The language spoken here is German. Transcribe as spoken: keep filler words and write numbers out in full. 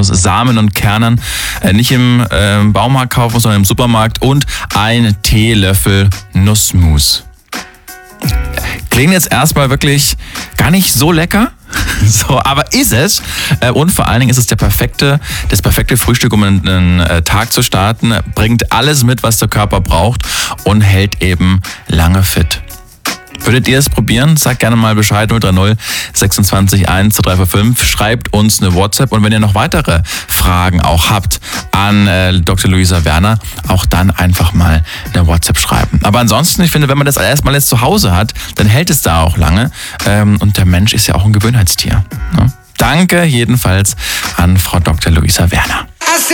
aus Samen und Kernen, äh, nicht im äh, Baumarkt kaufen, sondern im Supermarkt, und ein Teelöffel Nussmus. Klingt jetzt erstmal wirklich gar nicht so lecker, so, aber ist es. Und vor allen Dingen ist es der perfekte, das perfekte Frühstück, um einen Tag zu starten. Bringt alles mit, was der Körper braucht, und hält eben lange fit. Würdet ihr es probieren? Sagt gerne mal Bescheid, null drei null sechsundzwanzig eins drei vier fünf. Schreibt uns eine WhatsApp, und wenn ihr noch weitere Fragen auch habt an äh, Doktor Luisa Werner, auch dann einfach mal eine WhatsApp schreiben. Aber ansonsten, ich finde, wenn man das erstmal jetzt zu Hause hat, dann hält es da auch lange. Ähm, und der Mensch ist ja auch ein Gewohnheitstier. Ne? Danke jedenfalls an Frau Doktor Luisa Werner.